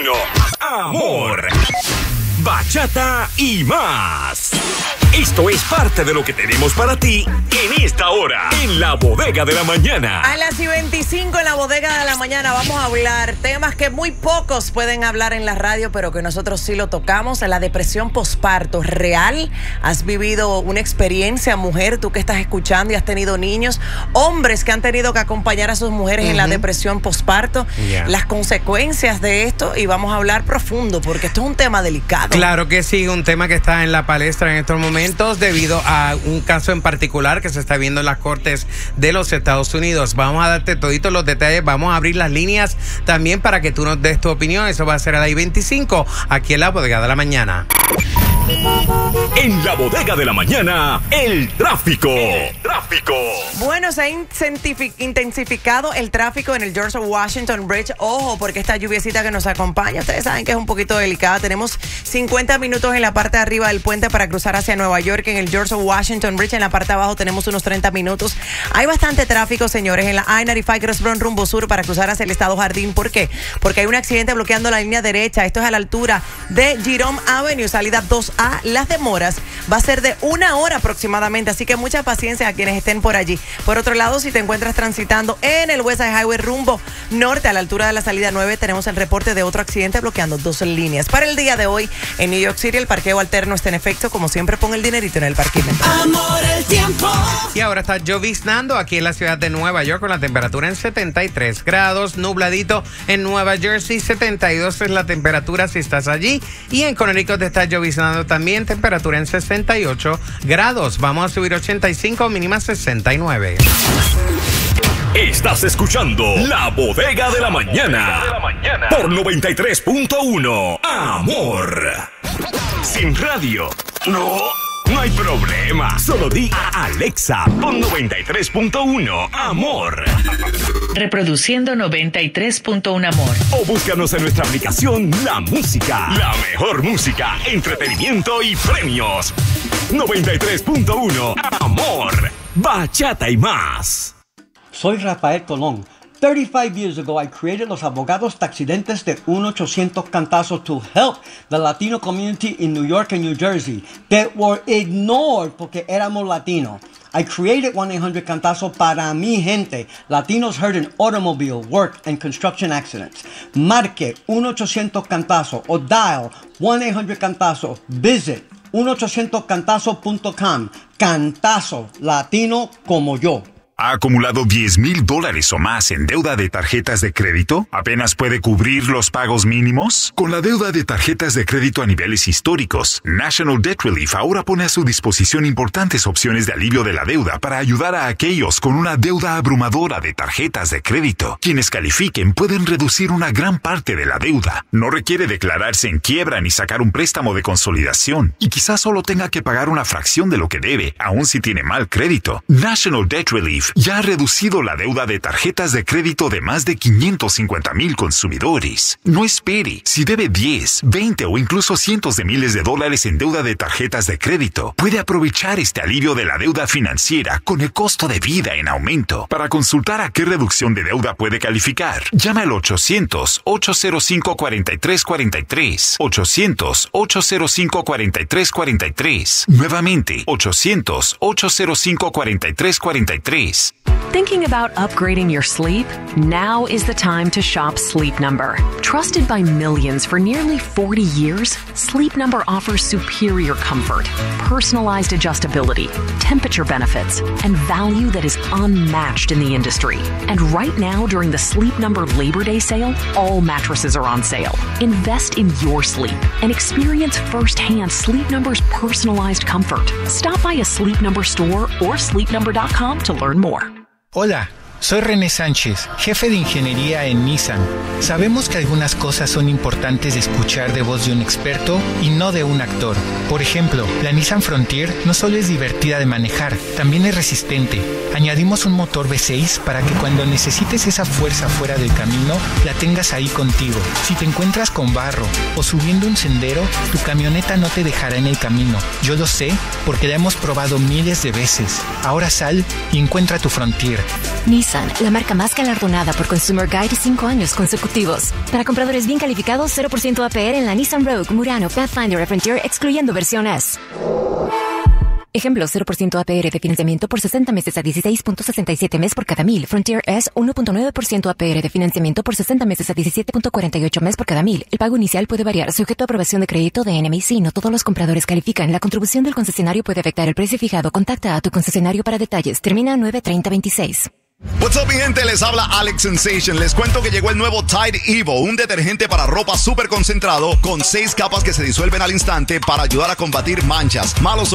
Amor, bachata y más. Esto es parte de lo que tenemos para ti en esta hora, en la Bodega de la Mañana. A las 25 en la Bodega de la Mañana vamos a hablar temas que muy pocos pueden hablar en la radio, pero que nosotros sí lo tocamos. La depresión posparto, ¿real? ¿Has vivido una experiencia, mujer, tú que estás escuchando y has tenido niños? Hombres que han tenido que acompañar a sus mujeres en la depresión posparto. Las consecuencias de esto, y vamos a hablar profundo, porque esto es un tema delicado. Claro que sí, un tema que está en la palestra en estos momentos debido a un caso en particular que se está viendo en las cortes de los Estados Unidos. Vamos a darte toditos los detalles, vamos a abrir las líneas también para que tú nos des tu opinión. Eso va a ser a las 25 aquí en la Bodega de la Mañana. En la Bodega de la Mañana, el tráfico. Bueno, se ha intensificado el tráfico en el George Washington Bridge. Ojo, porque esta lluviecita que nos acompaña, ustedes saben que es un poquito delicada. Tenemos 50 minutos en la parte de arriba del puente para cruzar hacia Nueva York. En el George Washington Bridge, en la parte de abajo, tenemos unos 30 minutos. Hay bastante tráfico, señores, en la I-95 Crossbrown rumbo sur para cruzar hacia el Estado Jardín. ¿Por qué? Porque hay un accidente bloqueando la línea derecha. Esto es a la altura de Jerome Avenue, salida 2A. Las demoras va a ser de 1 hora aproximadamente, así que mucha paciencia a quienes estén por allí. Por otro lado, si te encuentras transitando en el West Side Highway rumbo norte a la altura de la salida 9, tenemos el reporte de otro accidente bloqueando 2 líneas. Para el día de hoy en New York City, el parqueo alterno está en efecto. Como siempre, pon el dinerito en el parquímetro. Amor, el tiempo. Y ahora está lloviznando aquí en la ciudad de Nueva York con la temperatura en 73 grados, nubladito en Nueva Jersey, 72 es la temperatura si estás allí, y en Connecticut está lloviznando también, temperatura en 68 grados. Vamos a subir 85, mínima 69. Estás escuchando La Bodega de la Mañana por 93.1 Amor. Sin radio, no hay problema. Solo di a Alexa, pon 93.1 Amor. Reproduciendo 93.1 Amor. O búscanos en nuestra aplicación La Música. La mejor música, entretenimiento y premios. 93.1 Amor, bachata y más. Soy Rafael Colón. 35 years ago, I created los abogados taxidentes de 1-800-CANTAZO to help the Latino community in New York and New Jersey that were ignored porque éramos latinos. I created 1-800-CANTAZO para mi gente, Latinos hurt in automobile, work, and construction accidents. Marque 1-800-CANTAZO o dial 1-800-CANTAZO. Visit 1-800-CANTAZO.com. Cantazo, latino como yo. ¿Ha acumulado $10,000 o más en deuda de tarjetas de crédito? ¿Apenas puede cubrir los pagos mínimos? Con la deuda de tarjetas de crédito a niveles históricos, National Debt Relief ahora pone a su disposición importantes opciones de alivio de la deuda para ayudar a aquellos con una deuda abrumadora de tarjetas de crédito. Quienes califiquen pueden reducir una gran parte de la deuda. No requiere declararse en quiebra ni sacar un préstamo de consolidación. Y quizás solo tenga que pagar una fracción de lo que debe, aun si tiene mal crédito. National Debt Relief ya ha reducido la deuda de tarjetas de crédito de más de 550,000 consumidores. No espere. Si debe 10, 20 o incluso cientos de miles de dólares en deuda de tarjetas de crédito, puede aprovechar este alivio de la deuda financiera con el costo de vida en aumento. Para consultar a qué reducción de deuda puede calificar, llame al 800-805-4343. 800-805-4343. Nuevamente, 800-805-4343. Thinking about upgrading your sleep? Now is the time to shop Sleep Number. Trusted by millions for nearly 40 years, Sleep Number offers superior comfort, personalized adjustability, temperature benefits, and value that is unmatched in the industry. And right now, during the Sleep Number Labor Day sale, all mattresses are on sale. Invest in your sleep and experience firsthand Sleep Number's personalized comfort. Stop by a Sleep Number store or sleepnumber.com to learn more. Hola, soy René Sánchez, jefe de ingeniería en Nissan. Sabemos que algunas cosas son importantes de escuchar de voz de un experto y no de un actor. Por ejemplo, la Nissan Frontier no solo es divertida de manejar, también es resistente. Añadimos un motor V6 para que cuando necesites esa fuerza fuera del camino, la tengas ahí contigo. Si te encuentras con barro o subiendo un sendero, tu camioneta no te dejará en el camino. Yo lo sé porque la hemos probado miles de veces. Ahora sal y encuentra tu Frontier. Nissan. Nissan, la marca más galardonada por Consumer Guide 5 años consecutivos. Para compradores bien calificados, 0% APR en la Nissan Rogue, Murano, Pathfinder y Frontier, excluyendo versión S. Ejemplo, 0% APR de financiamiento por 60 meses a 16.67 mes por cada 1000. Frontier S, 1.9% APR de financiamiento por 60 meses a 17.48 mes por cada 1000. El pago inicial puede variar, sujeto a aprobación de crédito de NMIC. No todos los compradores califican. La contribución del concesionario puede afectar el precio fijado. Contacta a tu concesionario para detalles. Termina 9/30/26. What's up, mi gente? Les habla Alex Sensation. Les cuento que llegó el nuevo Tide Evo, un detergente para ropa súper concentrado con 6 capas que se disuelven al instante para ayudar a combatir manchas, malos